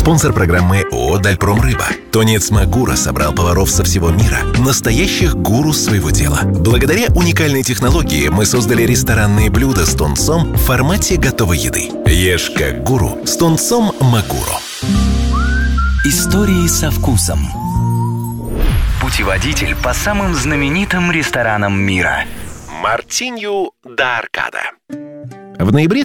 Спонсор программы ООО «Дальпром Рыба». Тонец Магуро собрал поваров со всего мира, настоящих гуру своего дела. Благодаря уникальной технологии мы создали ресторанные блюда с тунцом в формате готовой еды. Ешь как гуру с тунцом Магуро. Истории со вкусом. Путеводитель по самым знаменитым ресторанам мира. Мартинью да Аркадо. В ноябре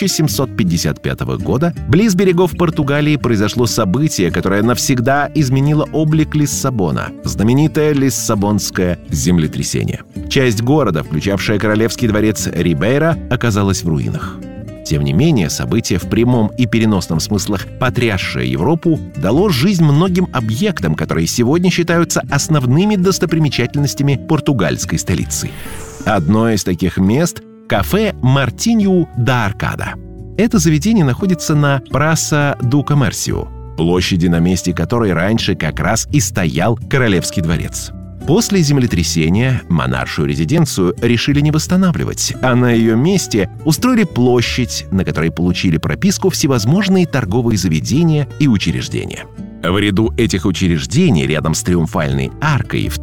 1755 года близ берегов Португалии произошло событие, которое навсегда изменило облик Лиссабона – знаменитое Лиссабонское землетрясение. Часть города, включавшая королевский дворец Рибейра, оказалась в руинах. Тем не менее, событие в прямом и переносном смыслах, потрясшее Европу, дало жизнь многим объектам, которые сегодня считаются основными достопримечательностями португальской столицы. Одно из таких мест – кафе «Мартинью да Аркадо». Это заведение находится на Праса ду Комерсио, площади, на месте которой раньше как раз и стоял Королевский дворец. После землетрясения монаршую резиденцию решили не восстанавливать, а на ее месте устроили площадь, на которой получили прописку всевозможные торговые заведения и учреждения. В ряду этих учреждений, рядом с Триумфальной аркой, в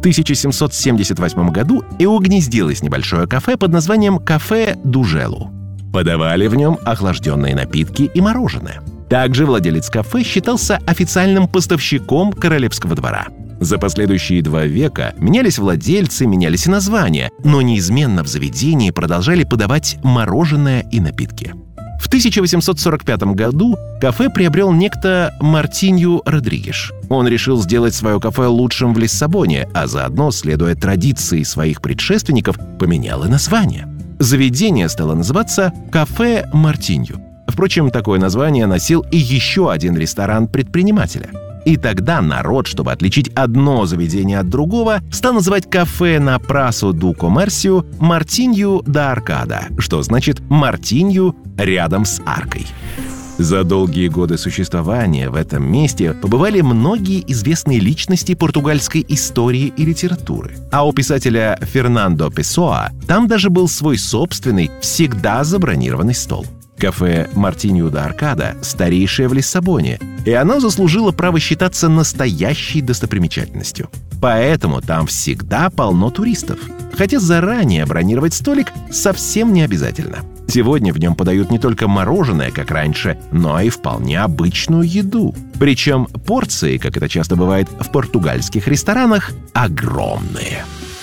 1778 году и угнездилось небольшое кафе под названием «Кафе Дужелу». Подавали в нем охлажденные напитки и мороженое. Также владелец кафе считался официальным поставщиком королевского двора. За последующие 2 века менялись владельцы, менялись и названия, но неизменно в заведении продолжали подавать мороженое и напитки. В 1845 году кафе приобрел некто Мартинью Родригеш. Он решил сделать свое кафе лучшим в Лиссабоне, а заодно, следуя традиции своих предшественников, поменял и название. Заведение стало называться «Кафе Мартинью». Впрочем, такое название носил и еще один ресторан предпринимателя. И тогда народ, чтобы отличить одно заведение от другого, стал называть кафе на Прасу ду Комерсио «Мартинью да Аркадо», что значит «Мартинью рядом с аркой». За долгие годы существования в этом месте побывали многие известные личности португальской истории и литературы. А у писателя Фернандо Песоа там даже был свой собственный, всегда забронированный стол. Кафе «Мартинью да Аркадо» старейшее в Лиссабоне, и оно заслужило право считаться настоящей достопримечательностью. Поэтому там всегда полно туристов. Хотя заранее бронировать столик совсем не обязательно. Сегодня в нем подают не только мороженое, как раньше, но и вполне обычную еду. Причем порции, как это часто бывает в португальских ресторанах, огромные.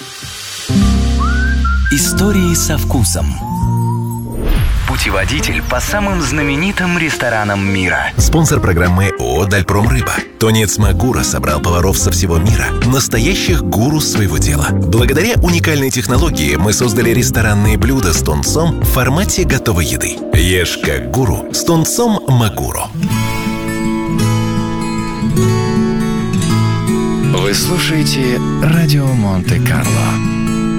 Истории со вкусом. Путеводитель по самым знаменитым ресторанам мира. Спонсор программы ООО «Дальпром Рыба». Тонец Магуро собрал поваров со всего мира, настоящих гуру своего дела. Благодаря уникальной технологии мы создали ресторанные блюда с тунцом в формате готовой еды. Ешь как гуру с тунцом Магуро. Вы слушаете радио Монте-Карло.